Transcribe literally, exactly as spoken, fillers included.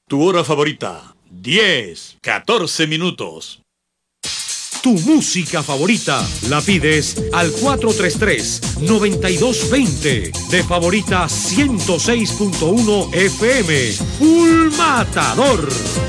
Tu hora favorita, diez, catorce minutos. Tu música favorita la pides al cuatro tres tres, nueve dos dos cero de Favorita ciento seis punto uno F M. Full Matador.